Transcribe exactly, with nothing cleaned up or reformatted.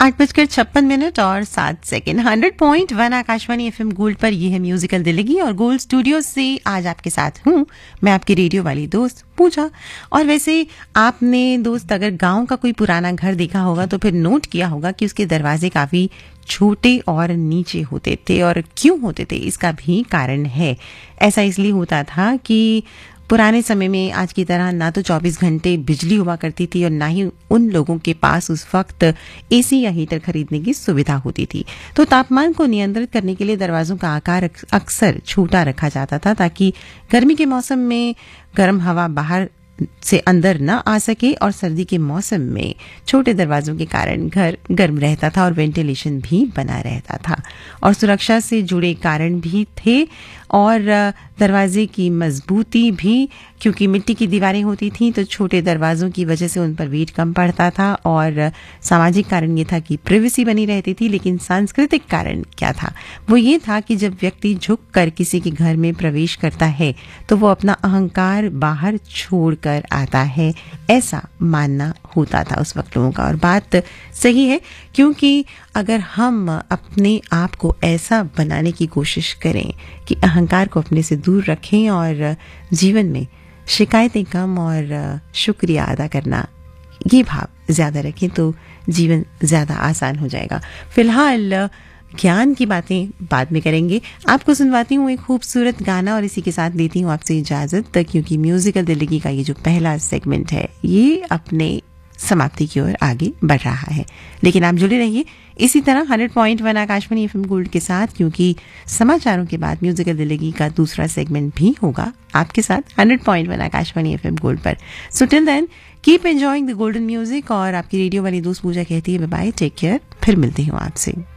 आठ बजकर छप्पन मिनट और सात second hundred point one Akashvani FM gold पर ये है म्यूजिकल दिल्ली और गोल्ड स्टूडियो से आज आपके साथ हूँ मैं आपकी रेडियो वाली दोस्त पूजा। और वैसे आपने दोस्त अगर गांव का कोई पुराना घर देखा होगा तो फिर नोट किया होगा कि उसके दरवाजे काफी छोटे और नीचे होते थे। और क्यों होते थे इसका भी कारण है। ऐसा इसलिए होता था कि पुराने समय में आज की तरह ना तो चौबीस घंटे बिजली हुआ करती थी और ना ही उन लोगों के पास उस वक्त एसी या हीटर खरीदने की सुविधा होती थी। तो तापमान को नियंत्रित करने के लिए दरवाजों का आकार अक्सर छोटा रखा जाता था ताकि गर्मी के मौसम में गर्म हवा बाहर से अंदर न आ सके और सर्दी के मौसम में छोटे दरवाजों के कारण घर गर्म रहता था और वेंटिलेशन भी बना रहता था। और सुरक्षा से जुड़े कारण भी थे और दरवाजे की मजबूती भी, क्योंकि मिट्टी की दीवारें होती थीं तो छोटे दरवाजों की वजह से उन पर वेट कम पड़ता था। और सामाजिक कारण ये था कि प्राइवेसी बनी रहती थी। लेकिन सांस्कृतिक कारण क्या था? वो ये था कि जब व्यक्ति झुक कर किसी के घर में प्रवेश करता है तो वो अपना अहंकार बाहर छोड़कर आता है, ऐसा मानना होता था उस वक्त लोगों का। और बात सही है, क्योंकि अगर हम अपने आप को ऐसा बनाने की कोशिश करें कि अहंकार को अपने से दूर रखें और जीवन में शिकायतें कम और शुक्रिया अदा करना ये भाव ज्यादा रखें तो जीवन ज्यादा आसान हो जाएगा। फिलहाल ज्ञान की बातें बाद में करेंगे। आपको सुनवाती हूँ एक खूबसूरत गाना और इसी के साथ लेती हूँ आपसे इजाजत, क्योंकि म्यूजिकल दिल्ली का ये जो पहला सेगमेंट है ये अपने समाप्ति की ओर आगे बढ़ रहा है। लेकिन आप जुड़े रहिए इसी तरह hundred point one Akashvani FM gold के साथ, क्योंकि समाचारों के बाद म्यूजिकल दिल्ली का दूसरा सेगमेंट भी होगा आपके साथ hundred point one Akashvani FM gold पर। So till then keep enjoying the golden music और आपकी रेडियो वाली दोस्त पूजा कहती है बाय बाय, टेक केयर, फिर मिलती हूँ आपसे।